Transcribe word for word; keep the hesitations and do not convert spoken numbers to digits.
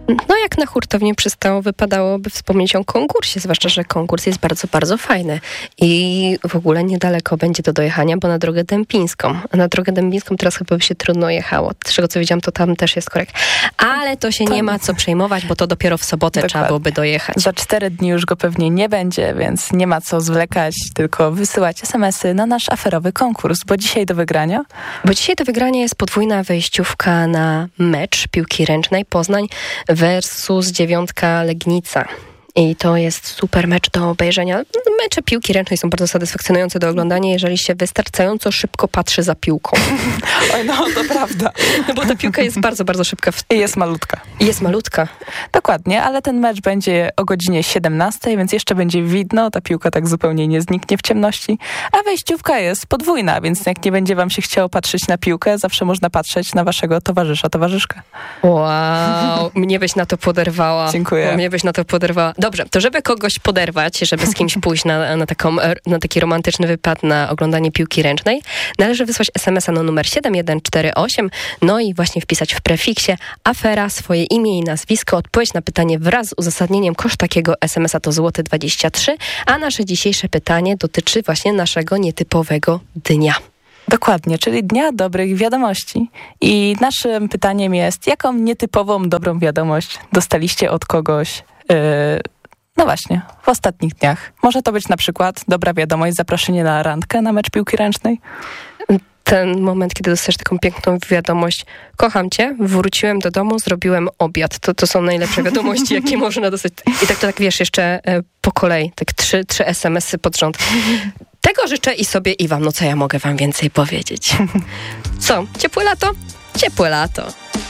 No jak na hurtownię przystało, wypadałoby wspomnieć o konkursie, zwłaszcza, że konkurs jest bardzo, bardzo fajny i w ogóle niedaleko będzie do dojechania, bo na drogę dębińską. A na drogę dębińską teraz chyba by się trudno jechało. Z czego co widziałam, to tam też jest korek. Ale to się nie ma co przejmować, bo to dopiero w sobotę Dokładnie. Trzeba byłoby dojechać. Za cztery dni już go pewnie nie będzie, więc nie ma co zwlekać, tylko wysyłać es em esy na nasz aferowy konkurs, bo dzisiaj do wygrania? Bo dzisiaj do wygrania jest podwójna wejściówka na mecz piłki ręcznej Poznań versus dziewiątka Legnica. I to jest super mecz do obejrzenia. Mecze piłki ręcznej są bardzo satysfakcjonujące do oglądania, jeżeli się wystarczająco szybko patrzy za piłką. Oj, no to prawda. No bo ta piłka jest bardzo, bardzo szybka. W... I jest malutka. I jest malutka. Dokładnie, ale ten mecz będzie o godzinie siedemnastej, więc jeszcze będzie widno. Ta piłka tak zupełnie nie zniknie w ciemności. A wejściówka jest podwójna, więc jak nie będzie wam się chciało patrzeć na piłkę, zawsze można patrzeć na waszego towarzysza, towarzyszkę. Wow, mnie byś na to poderwała. Dziękuję. Mnie byś na to poderwała. Dobrze, to żeby kogoś poderwać, żeby z kimś pójść na, na, taką, na taki romantyczny wypad na oglądanie piłki ręcznej, należy wysłać es em es a na numer siedem jeden cztery osiem, no i właśnie wpisać w prefiksie afera, swoje imię i nazwisko, odpowiedź na pytanie wraz z uzasadnieniem. Koszt takiego es em es a to złoty dwadzieścia trzy, a nasze dzisiejsze pytanie dotyczy właśnie naszego nietypowego dnia. Dokładnie, czyli Dnia Dobrych Wiadomości. I naszym pytaniem jest, jaką nietypową dobrą wiadomość dostaliście od kogoś, yy, no właśnie, w ostatnich dniach. Może to być na przykład dobra wiadomość, zaproszenie na randkę na mecz piłki ręcznej? Ten moment, kiedy dostajesz taką piękną wiadomość, kocham cię, wróciłem do domu, zrobiłem obiad. To, to są najlepsze wiadomości, jakie można dostać. I tak to tak wiesz, jeszcze e, po kolei, tak trzy, trzy es em esy pod rząd. Tego życzę i sobie, i wam. No co ja mogę wam więcej powiedzieć? Co? Ciepłe lato? Ciepłe lato.